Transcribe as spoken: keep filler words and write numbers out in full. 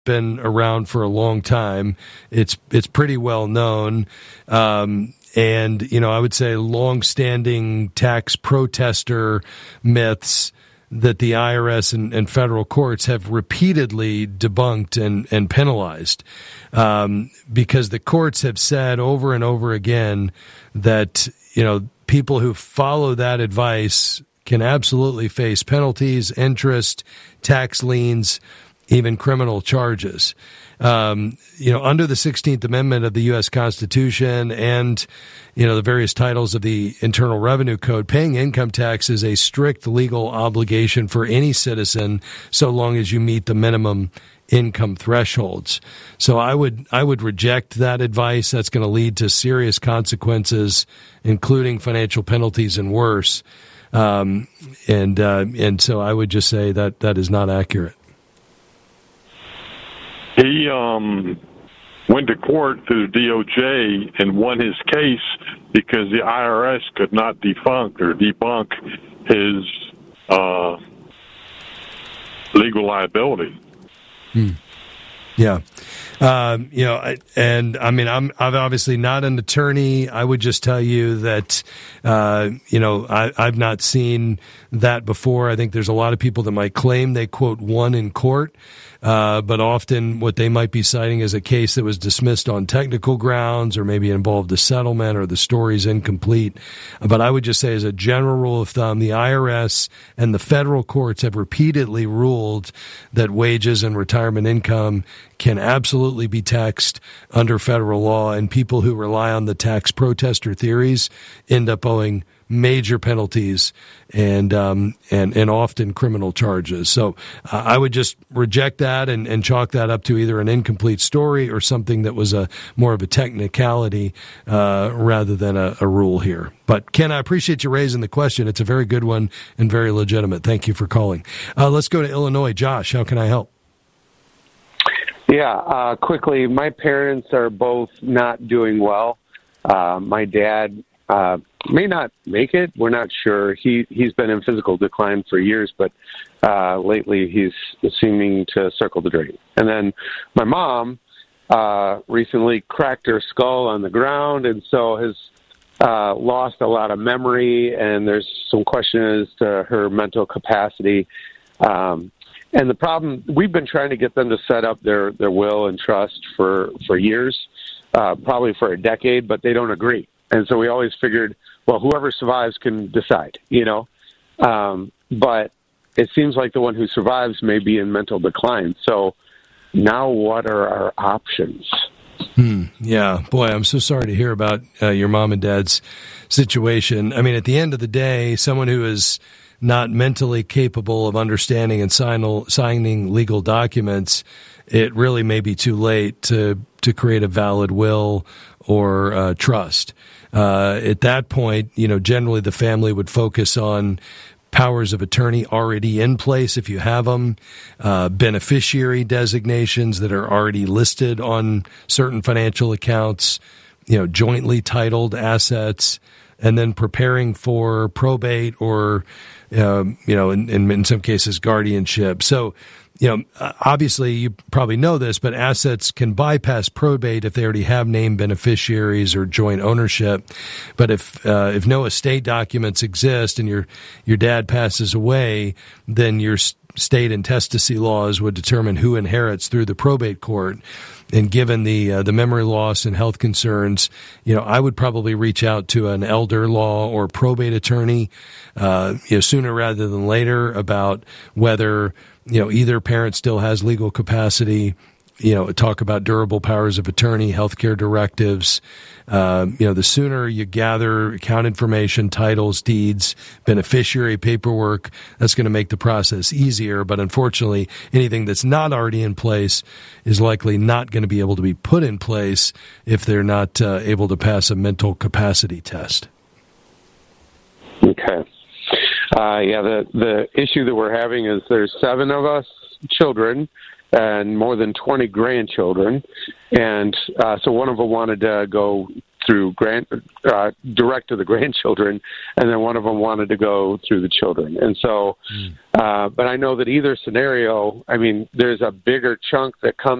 been around for a long time. It's it's pretty well known. Um, and, you know, I would say long-standing tax protester myths that the I R S and, and federal courts have repeatedly debunked and, and penalized, um, because the courts have said over and over again that, you know, people who follow that advice can absolutely face penalties, interest, tax liens, even criminal charges. Um, you know, under the sixteenth Amendment of the U S Constitution and, you know, the various titles of the Internal Revenue Code, paying income tax is a strict legal obligation for any citizen so long as you meet the minimum income thresholds. So I would I would reject that advice. That's going to lead to serious consequences, including financial penalties and worse. Um, and uh, and so I would just say that that is not accurate. He um, went to court through the D O J and won his case because the I R S could not debunk or debunk his uh, legal liability. Hmm. Yeah. Um, you know, I, and I mean, I'm, I'm obviously not an attorney. I would just tell you that, uh, you know, I, I've not seen that before. I think there's a lot of people that might claim they, quote, won in court. Uh, but often what they might be citing is a case that was dismissed on technical grounds or maybe involved a settlement or the story's incomplete. But I would just say as a general rule of thumb, the I R S and the federal courts have repeatedly ruled that wages and retirement income can absolutely be taxed under federal law, and people who rely on the tax protester theories end up owing major penalties and um, and and often criminal charges. So uh, I would just reject that and, and chalk that up to either an incomplete story or something that was a more of a technicality uh, rather than a, a rule here. But Ken, I appreciate you raising the question. It's a very good one and very legitimate. Thank you for calling. Uh, let's go to Illinois. Josh, how can I help? Yeah, uh, quickly, my parents are both not doing well. Uh, my dad uh, may not make it. We're not sure. He, he's been in physical decline for years, but uh, lately he's seeming to circle the drain. And then my mom uh, recently cracked her skull on the ground, and so has uh, lost a lot of memory, and there's some question as to her mental capacity. Um And the problem, we've been trying to get them to set up their, their will and trust for, for years, uh, probably for a decade, but they don't agree. And so we always figured, well, whoever survives can decide, you know. Um, but it seems like the one who survives may be in mental decline. So now what are our options? Hmm. Yeah. Boy, I'm so sorry to hear about uh, your mom and dad's situation. I mean, at the end of the day, someone who is not mentally capable of understanding and sign, signing legal documents, it really may be too late to, to create a valid will or uh, trust. Uh, at that point, you know, generally the family would focus on powers of attorney already in place if you have them, uh, beneficiary designations that are already listed on certain financial accounts, you know, jointly titled assets, and then preparing for probate or Um, you know, in, in, in some cases, guardianship. So, you know, obviously you probably know this, but assets can bypass probate if they already have named beneficiaries or joint ownership. But if uh, if no estate documents exist and your your dad passes away, then your state intestacy laws would determine who inherits through the probate court. And given the uh, the memory loss and health concerns, you know, I would probably reach out to an elder law or probate attorney, uh, you know, sooner rather than later about whether, you know, either parent still has legal capacity. You know, talk about durable powers of attorney, healthcare directives. Uh, you know, the sooner you gather account information, titles, deeds, beneficiary paperwork, that's going to make the process easier. But unfortunately, anything that's not already in place is likely not going to be able to be put in place if they're not uh, able to pass a mental capacity test. Okay. Uh, yeah, the, the issue that we're having is there's seven of us children and more than twenty grandchildren. And uh, so one of them wanted to go through grand, uh, direct to the grandchildren, and then one of them wanted to go through the children. And so, uh, but I know that either scenario, I mean, there's a bigger chunk that comes